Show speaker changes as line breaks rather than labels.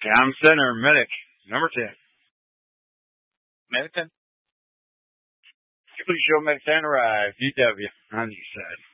Down center, medic, number 10.
Medic 10.
Please show medic 10 arrive. UW on the east side.